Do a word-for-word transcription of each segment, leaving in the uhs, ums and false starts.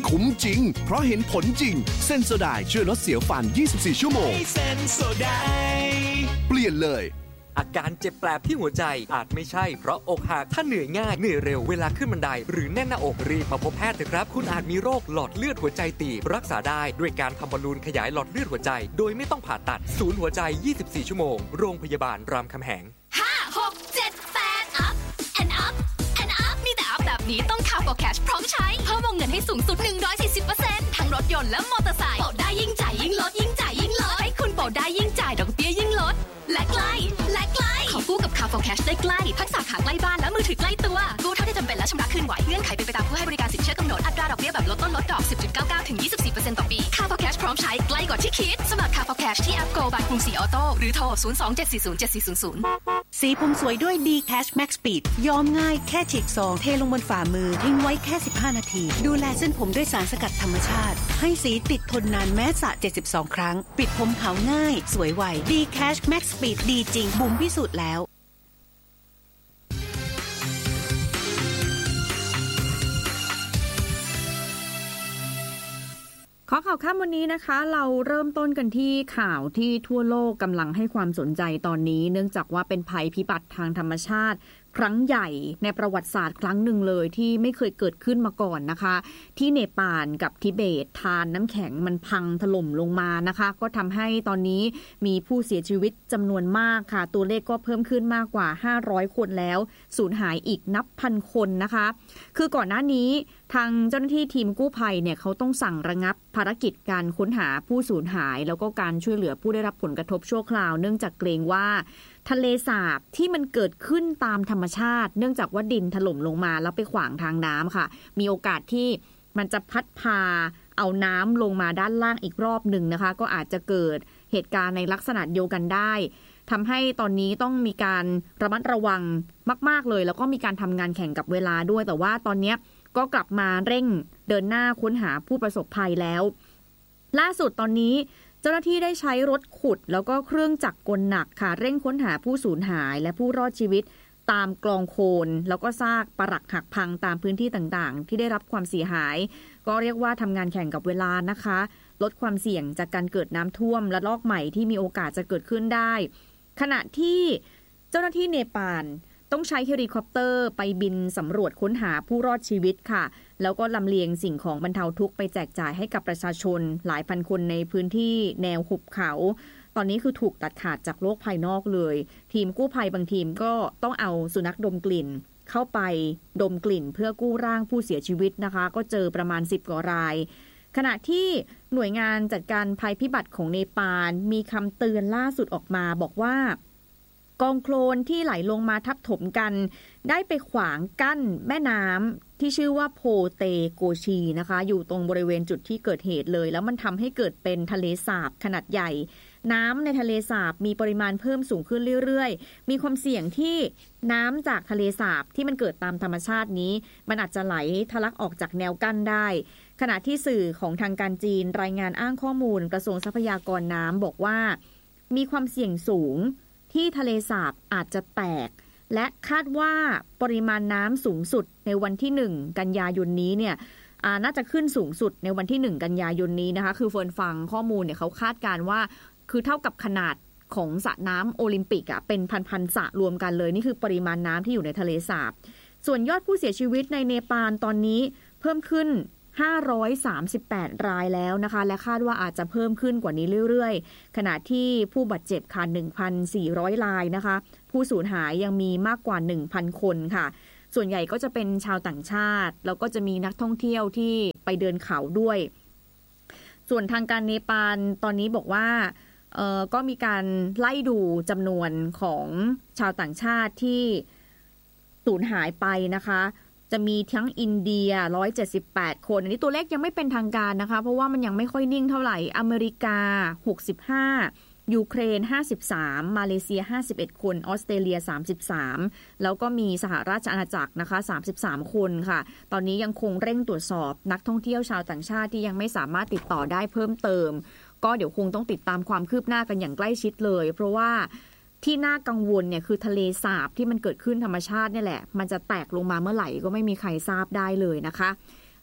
คุ้มจริงเพราะเห็นผลจริงเซนโซไดช่วยลดเสียวฟันยี่สิบสี่ชั่วโมงเซนโซไดเปลี่ยนเลยอาการเจ็บแปลบที่หัวใจอาจไม่ใช่เพราะอกหักถ้าเหนื่อยง่ายเหนื่อยเร็วเวลาขึ้นบันไดหรือแน่นหน้าอกรีบมาพบแพทย์เถอะครับคุณอาจมีโรคหลอดเลือดหัวใจตีบรักษาได้ด้วยการทำบอลลูนขยายหลอดเลือดหัวใจโดยไม่ต้องผ่าตัดศูนย์หัวใจยี่สิบสี่ชั่วโมงโรงพยาบาลรามคำแหงห้า หก เจ็ด แปด up and up and up มีแต่ up แบบนี้ต้อง Cargo Cash พร้อมใช้เพิ่มวงเงินให้สูงสุด หนึ่งร้อยสี่สิบเปอร์เซ็นต์ ทั้งรถยนต์และมอเตอร์ไซค์โปรได้ยิ่งจ่ายยิ่งลดยิ่งจ่ายยิ่งลดให้คุณโปรได้ยิ่งจ่ายดอกเบี้ยยิ่งลดและใกล้และใกล้ขอกู้กับ Cargo Cash ได้ใกล้ทั้งสาขาใกล้บ้านและมือถือใกล้ตัวกู้เท่าที่จำเป็นและชำระคืนไหวเงื่อนไขเป็นไปตามผู้ให้บริการสินเชื่อกำหนดอัตราดอกเบี้ยแบบลดต้นลดดอก สิบจุดเก้าเก้า ถึง ยี่สิบสี่เปอร์เซ็นต์ ต่อปี Cargo Cash พร้อมใช้ใกล้กว่าที่คิดสมัคร Cargo Cash ที่แอป Go by กรุงศรีออโต้หรือโทรศูนย์ สอง เจ็ด สี่ ศูนย์ เจ็ด สี่ ศูนย์ ศูนย์สีผมสวยด้วย D Cash Max Speed ยอมง่ายแค่ฉีกซองเทลงบนฝ่ามือทิ้งไว้แค่สิบห้านาทีดูแลเส้นผมด้วยสารสกัดธรรมชาติให้สีติดทนนานแม้สระเจ็ดสิบสองครั้งปิดผมขาวง่ายสวยไว D Cash Max Speed ดีจริงบุ๋มพิสูจน์แล้วขอข่าวค่ำวันนี้นะคะเราเริ่มต้นกันที่ข่าวที่ทั่วโลกกำลังให้ความสนใจตอนนี้เนื่องจากว่าเป็นภัยพิบัติทางธรรมชาติครั้งใหญ่ในประวัติศาสตร์ครั้งหนึ่งเลยที่ไม่เคยเกิดขึ้นมาก่อนนะคะที่เนปาลกับทิเบตทานน้ำแข็งมันพังถล่มลงมานะคะก็ทำให้ตอนนี้มีผู้เสียชีวิตจำนวนมากค่ะตัวเลขก็เพิ่มขึ้นมากกว่าห้าร้อยคนแล้วสูญหายอีกนับพันคนนะคะคือก่อนหน้านี้ทางเจ้าหน้าที่ทีมกู้ภัยเนี่ยเขาต้องสั่งระงับภารกิจการค้นหาผู้สูญหายแล้วก็การช่วยเหลือผู้ได้รับผลกระทบชั่วคราวเนื่องจากเกรงว่าทะเลสาบที่มันเกิดขึ้นตามธรรมชาติเนื่องจากว่าดินถล่มลงมาแล้วไปขวางทางน้ำค่ะมีโอกาสที่มันจะพัดพาเอาน้ำลงมาด้านล่างอีกรอบหนึ่งนะคะก็อาจจะเกิดเหตุการณ์ในลักษณะเดียวกันได้ทำให้ตอนนี้ต้องมีการระมัดระวังมากๆเลยแล้วก็มีการทำงานแข่งกับเวลาด้วยแต่ว่าตอนนี้ก็กลับมาเร่งเดินหน้าค้นหาผู้ประสบภัยแล้วล่าสุดตอนนี้เจ้าหน้าที่ได้ใช้รถขุดแล้วก็เครื่องจักรกลหนักค่ะเร่งค้นหาผู้สูญหายและผู้รอดชีวิตตามกลองโคลนแล้วก็ซากปรักหักพังตามพื้นที่ต่างๆที่ได้รับความเสียหายก็เรียกว่าทำงานแข่งกับเวลานะคะลดความเสี่ยงจากการเกิดน้ำท่วมและลอกใหม่ที่มีโอกาสจะเกิดขึ้นได้ขณะที่เจ้าหน้าที่เนปาลต้องใช้เฮลิคอปเตอร์ไปบินสำรวจค้นหาผู้รอดชีวิตค่ะแล้วก็ลำเลียงสิ่งของบรรเทาทุกข์ไปแจกจ่ายให้กับประชาชนหลายพันคนในพื้นที่แนวหุบเขาตอนนี้คือถูกตัดขาดจากโลกภายนอกเลยทีมกู้ภัยบางทีมก็ต้องเอาสุนัขดมกลิ่นเข้าไปดมกลิ่นเพื่อกู้ร่างผู้เสียชีวิตนะคะก็เจอประมาณสิบกว่ารายขณะที่หน่วยงานจัดการภัยพิบัติของเนปาลมีคำเตือนล่าสุดออกมาบอกว่ากองโคลนที่ไหลลงมาทับถมกันได้ไปขวางกั้นแม่น้ำที่ชื่อว่าโพเตโกชีนะคะอยู่ตรงบริเวณจุดที่เกิดเหตุเลยแล้วมันทำให้เกิดเป็นทะเลสาบขนาดใหญ่น้ำในทะเลสาบมีปริมาณเพิ่มสูงขึ้นเรื่อยๆมีความเสี่ยงที่น้ำจากทะเลสาบที่มันเกิดตามธรรมชาตินี้มันอาจจะไหลทะลักออกจากแนวกั้นได้ขณะที่สื่อของทางการจีนรายงานอ้างข้อมูลกระทรวงทรัพยากรน้ำบอกว่ามีความเสี่ยงสูงที่ทะเลสาบอาจจะแตกและคาดว่าปริมาณน้ำสูงสุดในวันที่หนึ่งกันยายนนี้เนี่ยน่าจะขึ้นสูงสุดในวันที่หนึ่งกันยายนนี้นะคะคือเฟิร์นฟังข้อมูลเนี่ยเขาคาดการณ์ว่าคือเท่ากับขนาดของสระน้ำโอลิมปิกอ่ะเป็นพันๆสระรวมกันเลยนี่คือปริมาณน้ำที่อยู่ในทะเลสาบส่วนยอดผู้เสียชีวิตในเนปาลตอนนี้เพิ่มขึ้นห้าร้อยสามสิบแปดรายแล้วนะคะและคาดว่าอาจจะเพิ่มขึ้นกว่านี้เรื่อยๆขณะที่ผู้บาดเจ็บค่ะ หนึ่งพันสี่ร้อย รายนะคะผู้สูญหายยังมีมากกว่า หนึ่งพัน คนค่ะส่วนใหญ่ก็จะเป็นชาวต่างชาติแล้วก็จะมีนักท่องเที่ยวที่ไปเดินเขาด้วยส่วนทางการเนปาลตอนนี้บอกว่าเอ่อก็มีการไล่ดูจำนวนของชาวต่างชาติที่สูญหายไปนะคะจะมีทั้งอินเดียหนึ่งร้อยเจ็ดสิบแปดคนอันนี้ตัวเลขยังไม่เป็นทางการนะคะเพราะว่ามันยังไม่ค่อยนิ่งเท่าไหร่อเมริกาหกสิบห้ายูเครนห้าสิบสามมาเลเซียห้าสิบเอ็ดคนออสเตรเลียสามสิบสามแล้วก็มีสหราชอาณาจักรนะคะสามสิบสามคนค่ะตอนนี้ยังคงเร่งตรวจสอบนักท่องเที่ยวชาวต่างชาติที่ยังไม่สามารถติดต่อได้เพิ่มเติมก็เดี๋ยวคงต้องติดตามความคืบหน้ากันอย่างใกล้ชิดเลยเพราะว่าที่น่ากังวลเนี่ยคือทะเลสาบที่มันเกิดขึ้นธรรมชาตินี่แหละมันจะแตกลงมาเมื่อไหร่ก็ไม่มีใครทราบได้เลยนะคะ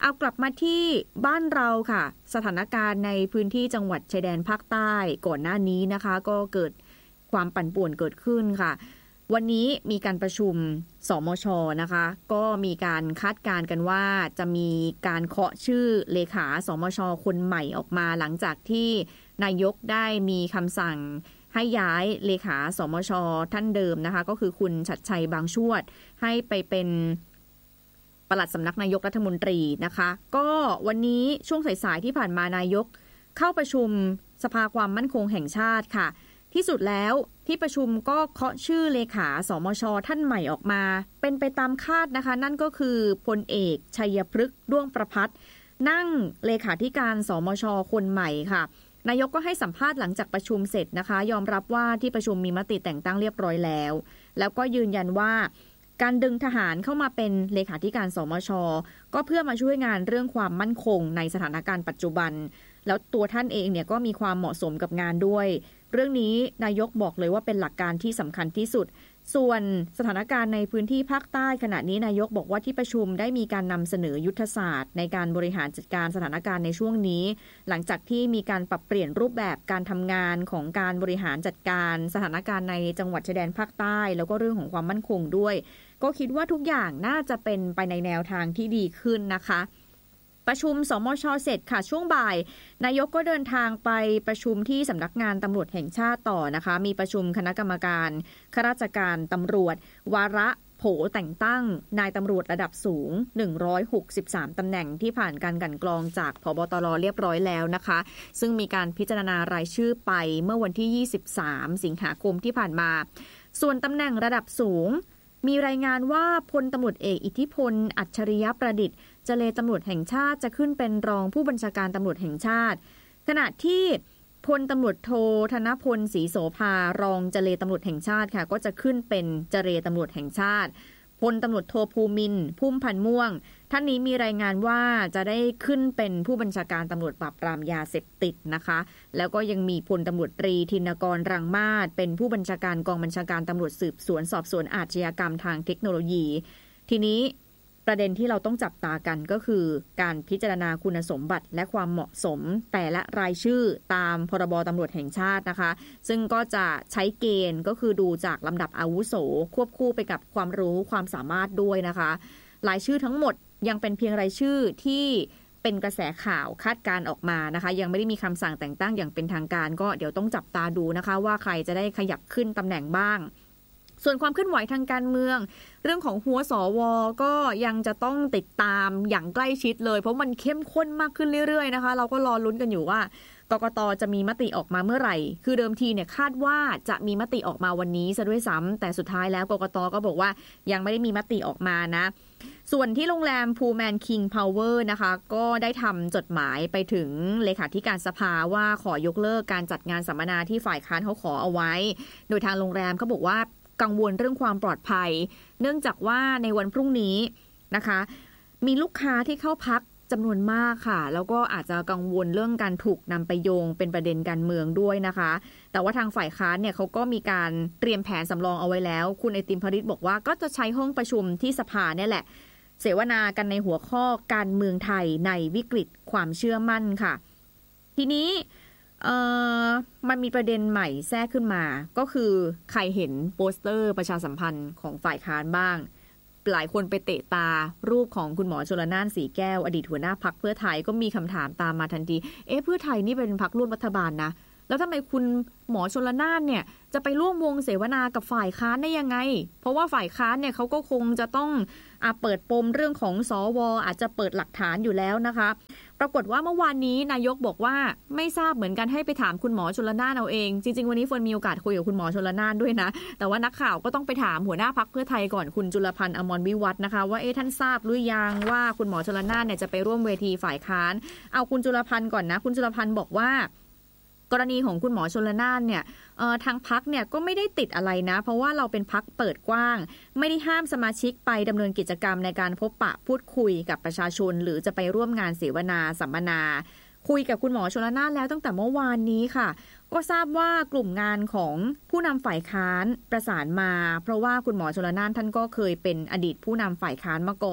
เอากลับมาที่บ้านเราค่ะสถานการณ์ในพื้นที่จังหวัดชายแดนภาคใต้ก่อนหน้านี้นะคะก็เกิดความปั่นป่วนเกิดขึ้นค่ะวันนี้มีการประชุมสมช.นะคะก็มีการคาดการณ์กันว่าจะมีการเคาะชื่อเลขาสมช.คนใหม่ออกมาหลังจากที่นายกได้มีคำสั่งให้ย้ายเลขาสมช.ท่านเดิมนะคะก็คือคุณชัดชัยบางชวดให้ไปเป็นปลัดสำนักนายกรัฐมนตรีนะคะก็วันนี้ช่วงสายๆที่ผ่านมานายกเข้าประชุมสภาความมั่นคงแห่งชาติค่ะที่สุดแล้วที่ประชุมก็เคาะชื่อเลขาสมช.ท่านใหม่ออกมาเป็นไปตามคาดนะคะนั่นก็คือพลเอกชัยพฤกษ์ด้วงประภัตรนั่งเลขาธิการสมช.คนใหม่ค่ะนายกก็ให้สัมภาษณ์หลังจากประชุมเสร็จนะคะยอมรับว่าที่ประชุมมีมติแต่งตั้งเรียบร้อยแล้วแล้วก็ยืนยันว่าการดึงทหารเข้ามาเป็นเลขาธิการสมช.ก็เพื่อมาช่วยงานเรื่องความมั่นคงในสถานการณ์ปัจจุบันแล้วตัวท่านเองเนี่ยก็มีความเหมาะสมกับงานด้วยเรื่องนี้นายกบอกเลยว่าเป็นหลักการที่สำคัญที่สุดส่วนสถานการณ์ในพื้นที่ภาคใต้ขณะนี้นายกบอกว่าที่ประชุมได้มีการนำเสนอยุทธศาสตร์ในการบริหารจัดการสถานการณ์ในช่วงนี้หลังจากที่มีการปรับเปลี่ยนรูปแบบการทำงานของการบริหารจัดการสถานการณ์ในจังหวัดชายแดนภาคใต้แล้วก็เรื่องของความมั่นคงด้วยก็คิดว่าทุกอย่างน่าจะเป็นไปในแนวทางที่ดีขึ้นนะคะประชุมสมช.เสร็จค่ะช่วงบ่ายนายกก็เดินทางไปประชุมที่สำนักงานตำรวจแห่งชาติต่อนะคะมีประชุมคณะกรรมการข้าราชการตำรวจวาระโผแต่งตั้งนายตำรวจระดับสูงหนึ่งร้อยหกสิบสามตำแหน่งที่ผ่านการกลั่นกรองจากผบตรเรียบร้อยแล้วนะคะซึ่งมีการพิจารณารายชื่อไปเมื่อวันที่ยี่สิบสามสิงหาคมที่ผ่านมาส่วนตำแหน่งระดับสูงมีรายงานว่าพลตำรวจเอกอิทธิพลอัจฉริยประดิษฐ์เจเลตำรวจแห่งชาติจะขึ้นเป็นรองผู้บัญชาการตำรวจแห่งชาติขณะที่พลตำรวจโทธนพลศรีโสภารองเจเลตำรวจแห่งชาติค่ะก็จะขึ้นเป็นเจเลตำรวจแห่งชาติพลตำรวจโทภูมินทร์พุ่มพันธ์ม่วงท่านนี้มีรายงานว่าจะได้ขึ้นเป็นผู้บัญชาการตำรวจปราบปรามยาเสพติดนะคะแล้วก็ยังมีพลตำรวจตรีธินกรรังมาศเป็นผู้บัญชาการกองบัญชาการตำรวจสืบสวนสอบสวนอาชญากรรมทางเทคโนโลยีทีนี้ประเด็นที่เราต้องจับตากันก็คือการพิจารณาคุณสมบัติและความเหมาะสมแต่ละรายชื่อตามพรบตำรวจแห่งชาตินะคะซึ่งก็จะใช้เกณฑ์ก็คือดูจากลำดับอาวุโสควบคู่ไปกับความรู้ความสามารถด้วยนะคะรายชื่อทั้งหมดยังเป็นเพียงรายชื่อที่เป็นกระแสข่าวคาดการออกมานะคะยังไม่ได้มีคำสั่งแต่งตั้งอย่างเป็นทางการก็เดี๋ยวต้องจับตาดูนะคะว่าใครจะได้ขยับขึ้นตำแหน่งบ้างส่วนความเคลื่อนไหวทางการเมืองเรื่องของหัวสวก็ยังจะต้องติดตามอย่างใกล้ชิดเลยเพราะมันเข้มข้นมากขึ้นเรื่อยๆนะคะเราก็รอลุ้นกันอยู่ว่ากกต.จะมีมติออกมาเมื่อไหร่คือเดิมทีเนี่ยคาดว่าจะมีมติออกมาวันนี้ซะด้วยซ้ำแต่สุดท้ายแล้วกกต.ก็บอกว่ายังไม่ได้มีมติออกมานะส่วนที่โรงแรมพูแมนคิงพาวเวอร์นะคะก็ได้ทำจดหมายไปถึงเลขาธิการสภาว่าขอยกเลิกการจัดงานสัมมนาที่ฝ่ายค้านเขาขอเอาไว้โดยทางโรงแรมเขาบอกว่ากังวลเรื่องความปลอดภัยเนื่องจากว่าในวันพรุ่งนี้นะคะมีลูกค้าที่เข้าพักจำนวนมากค่ะแล้วก็อาจจะกังวลเรื่องการถูกนำไปโยงเป็นประเด็นการเมืองด้วยนะคะแต่ว่าทางฝ่ายค้านเนี่ยเขาก็มีการเตรียมแผนสำรองเอาไว้แล้วคุณไอติมพริตบอกว่าก็จะใช้ห้องประชุมที่สภาเนี่ยแหละเสวนากันในหัวข้อการเมืองไทยในวิกฤตความเชื่อมั่นค่ะทีนี้เอ่อมันมีประเด็นใหม่แทรกขึ้นมาก็คือใครเห็นโปสเตอร์ประชาสัมพันธ์ของฝ่ายค้านบ้างหลายคนไปเตะตารูปของคุณหมอชลน่านสีแก้วอดีตหัวหน้าพรรคเพื่อไทยก็มีคำถามตามมาทันทีเอ๊ะเพื่อไทยนี่เป็นพรรคร่วมรัฐบาลนะแล้วทำไมคุณหมอชลน่านเนี่ยจะไปร่วมวงเสวนากับฝ่ายค้านได้ยังไงเพราะว่าฝ่ายค้านเนี่ยเขาก็คงจะต้องอ่ะเปิดปมเรื่องของสวอาจจะเปิดหลักฐานอยู่แล้วนะคะปรากฏว่าเมื่อวานนี้นายกบอกว่าไม่ทราบเหมือนกันให้ไปถามคุณหมอชลน่านเอาเองจริงๆวันนี้เฟิร์นมีโอกาสคุยกับคุณหมอชลน่านด้วยนะแต่ว่านักข่าวก็ต้องไปถามหัวหน้าพรรคเพื่อไทยก่อนคุณจุลพันธ์อมรวิวัฒน์นะคะว่าเอ๊ะท่านทราบหรือยังว่าคุณหมอชลน่านเนี่ยจะไปร่วมเวทีฝ่ายค้านเอาคุณจุลพันธ์ก่อนนะคุณจุลพันธ์บอกว่ากรณีของคุณหมอชลน่านเนี่ยทางพรรคเนี่ยก็ไม่ได้ติดอะไรนะเพราะว่าเราเป็นพรรคเปิดกว้างไม่ได้ห้ามสมาชิกไปดำเนินกิจกรรมในการพบปะพูดคุยกับประชาชนหรือจะไปร่วมงานเสวนาสัมมนาคุยกับคุณหมอชลน่านแล้วตั้งแต่เมื่อวานนี้ค่ะก็ทราบว่ากลุ่มงานของผู้นำฝ่ายค้านประสานมาเพราะว่าคุณหมอชลน่านท่านก็เคยเป็นอดีตผู้นำฝ่ายค้านมาก่อน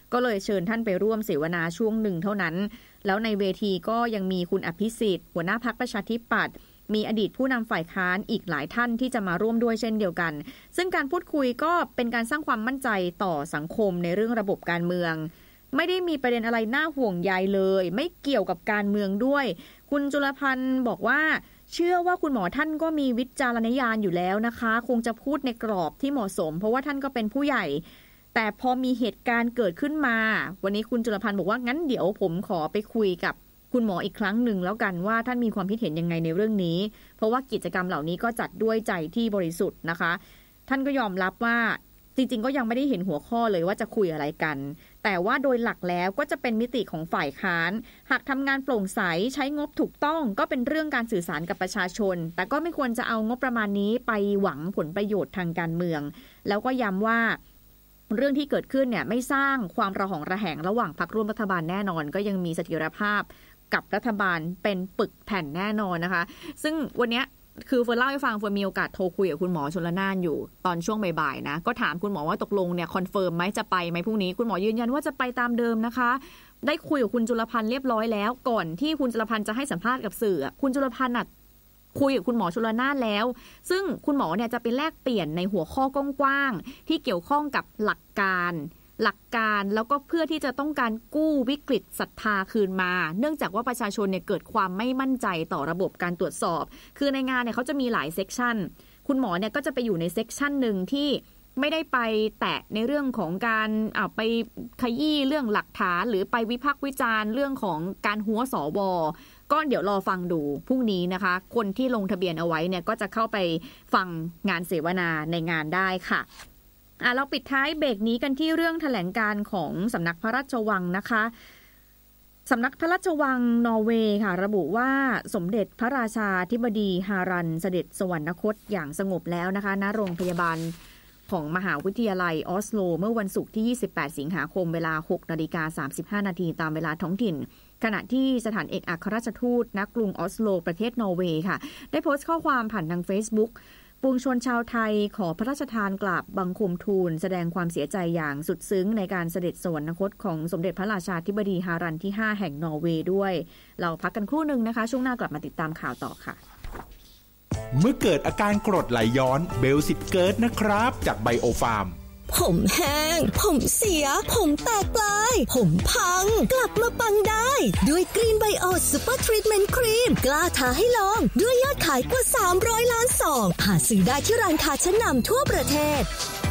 ก็เลยเชิญท่านไปร่วมเสวนาช่วงหนึ่งเท่านั้นแล้วในเวทีก็ยังมีคุณอภิสิทธิ์หัวหน้าพรรคประชาธิปัตย์มีอดีตผู้นำฝ่ายค้านอีกหลายท่านที่จะมาร่วมด้วยเช่นเดียวกันซึ่งการพูดคุยก็เป็นการสร้างความมั่นใจต่อสังคมในเรื่องระบบการเมืองไม่ได้มีประเด็นอะไรน่าห่วงใยเลยไม่เกี่ยวกับการเมืองด้วยคุณจุลพันธ์บอกว่าเชื่อว่าคุณหมอท่านก็มีวิจารณญาณอยู่แล้วนะคะคงจะพูดในกรอบที่เหมาะสมเพราะว่าท่านก็เป็นผู้ใหญ่แต่พอมีเหตุการณ์เกิดขึ้นมาวันนี้คุณจุลพันธ์บอกว่างั้นเดี๋ยวผมขอไปคุยกับคุณหมออีกครั้งหนึ่งแล้วกันว่าท่านมีความคิดเห็นยังไงในเรื่องนี้เพราะว่ากิจกรรมเหล่านี้ก็จัดด้วยใจที่บริสุทธิ์นะคะท่านก็ยอมรับว่าจริงๆก็ยังไม่ได้เห็นหัวข้อเลยว่าจะคุยอะไรกันแต่ว่าโดยหลักแล้วก็จะเป็นมิติของฝ่ายค้านหากทำงานโปร่งใสใช้งบถูกต้องก็เป็นเรื่องการสื่อสารกับประชาชนแต่ก็ไม่ควรจะเอางบประมาณนี้ไปหวังผลประโยชน์ทางการเมืองแล้วก็ย้ำว่าเรื่องที่เกิดขึ้นเนี่ยไม่สร้างความระหองระแหงระหว่างพรรคร่วมรัฐบาลแน่นอนก็ยังมีเสถียรภาพกับรัฐบาลเป็นปึกแผ่นแน่นอนนะคะซึ่งวันนี้คือเฟิร์นเล่าให้ฟังเฟิร์นมีโอกาสโทรคุยกับคุณหมอชลน่านอยู่ตอนช่วงบ่ายๆนะก็ถามคุณหมอว่าตกลงเนี่ยคอนเฟิร์มไหมจะไปไหมพรุ่งนี้คุณหมอยืนยันว่าจะไปตามเดิมนะคะได้คุยกับคุณจุลพันธ์เรียบร้อยแล้วก่อนที่คุณจุลพันธ์จะให้สัมภาษณ์กับสื่อคุณจุลพันธ์น่ะคุยกับคุณหมอชลน่านแล้วซึ่งคุณหมอเนี่ยจะไปแลกเปลี่ยนในหัวข้อกว้างๆที่เกี่ยวข้องกับหลักการหลักการแล้วก็เพื่อที่จะต้องการกู้วิกฤตศรัทธาคืนมาเนื่องจากว่าประชาชนเนี่ยเกิดความไม่มั่นใจต่อระบบการตรวจสอบคือในงานเนี่ยเขาจะมีหลายเซกชันคุณหมอเนี่ยก็จะไปอยู่ในเซกชันหนึ่งที่ไม่ได้ไปแตะในเรื่องของการอ่าไปขยี้เรื่องหลักฐานหรือไปวิพากษ์วิจารณ์เรื่องของการหัวสวก็เดี๋ยวรอฟังดูพรุ่งนี้นะคะคนที่ลงทะเบียนเอาไว้เนี่ยก็จะเข้าไปฟังงานเสวนาในงานได้ค่ะอ่ะเราปิดท้ายเบรกนี้กันที่เรื่องแถลงการของสำนักพระราชวังนะคะสำนักพระราชวังนอร์เวย์ค่ะระบุว่าสมเด็จพระราชาธิบดีฮารันเสด็จสวรรคตอย่างสงบแล้วนะคะณโรงพยาบาลของมหาวิทยาลัยออสโลเมื่อวันศุกร์ที่ยี่สิบแปดสิงหาคมเวลา หกนาฬิกาสามสิบห้านาทีตามเวลาท้องถิ่นขณะที่สถานเอกอัครราชทูตณกรุงออสโลประเทศนอร์เวย์ค่ะได้โพสต์ข้อความผ่านทาง Facebookปวงชนชาวไทยขอพระราชทานกราบบังคมทูลแสดงความเสียใจอย่างสุดซึ้งในการเสด็จสวรรคตของสมเด็จพระราชาธิบดีฮารันที่ห้าแห่งนอร์เวย์ด้วยเราพักกันครู่นึงนะคะช่วงหน้ากลับมาติดตามข่าวต่อค่ะเมื่อเกิดอาการกรดไหลย้อนเบลสิทธิ์เกิดนะครับจากไบโอฟาร์มผมแห้งผมเสียผมแตกปลายผมพังกลับมาปังได้ด้วยกรีนไบโอซูเปอร์ทรีทเมนต์ครีมกล้าท้าให้ลองด้วยยอดขายกว่าสามร้อยล้านซองหาซื้อได้ที่ร้านค้าชั้นนำทั่วประเทศ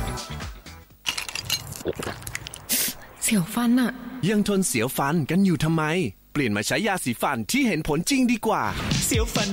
เสียวฟันอะยังทนเสียวฟันกันอยู่ทำไมเปลี่ยนมาใช้ยาสีฟันที่เห็นผลจริงดีกว่าเสียวฟัน